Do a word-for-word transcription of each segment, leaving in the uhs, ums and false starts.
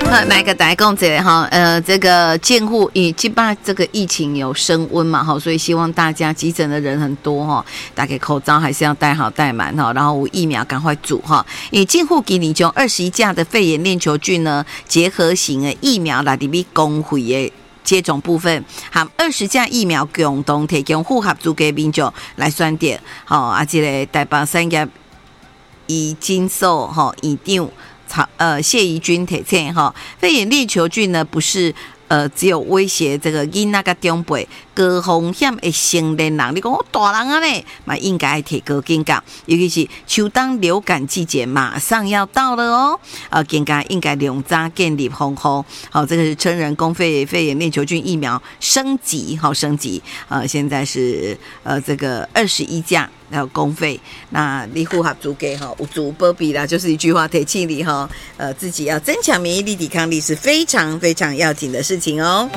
来个大家讲这哈，呃，这个监护以基本上这个疫情有升温嘛哈，所以希望大家急诊的人很多哈，大家口罩还是要戴好戴满哈，然后疫苗赶快煮哈。以监护给你就二十一价的肺炎链球菌呢，结合型的疫苗来里面公费的接种部分，含二十价疫苗共同提供符合资格民众来选择。好，啊，这个台北产业已经受哈已定。呃，谢宜君提醒哈，肺炎链球菌呢不是呃只有威胁这个囡仔甲长辈，高风险的成年人，你讲我大人啊咧，嘛应该提高警觉，尤其是秋冬流感季节马上要到了哦，呃，警觉应该两早建立防护。好，这个是成人公费肺炎链球菌疫苗升级，好升级，呃，现在是呃这个二十一价。还有公费，那你符合资格哈，有足保庇啦，就是一句话，提醒你哈，呃，自己要增强免疫力、抵抗力是非常非常要紧的事情哦。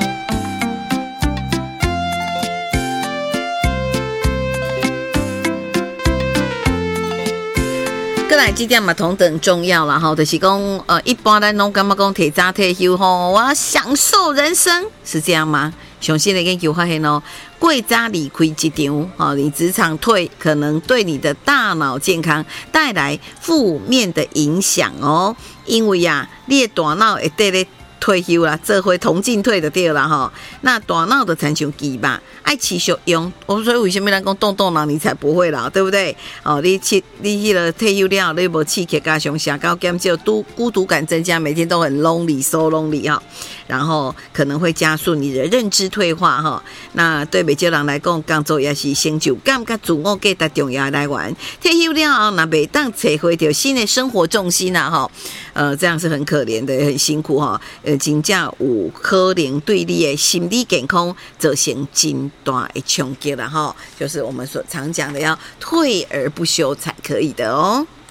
过来这点嘛同等重要啦哈，就是讲呃，一般咱拢感觉讲提早退休吼，我要享受人生，是这样吗？详细的研究发现哦，过早离开职场，哦，你职场退可能对你的大脑健康带来负面的影响哦，因为呀、啊，你的大脑会得咧退休啦，这回同进退就对了哈。那大脑的参像机吧，爱持续用，我所以为什么人讲动动脑你才不会老，对不对？哦，你去你迄个退休了，你无刺激加上社交减少，孤孤独感增加，每天都很 lonely，so lonely 哈。然后可能会加速你的认知退化哈。那对每少人来讲，工作也是成就感跟自我价值重要来源。退休了后，那袂当找回到新的生活重心啊哈。呃，这样是很可怜的，很辛苦哈。呃，真正有可能对你的心理健康造成真大的冲击了哈。就是我们所常讲的，要退而不休才可以的哦。